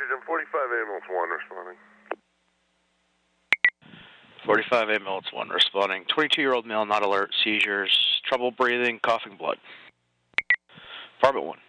Oxygen 45 ambulance 1 responding. 45 ambulance 1 responding. 22-year-old male, not alert, seizures, trouble breathing, coughing blood. Department 1.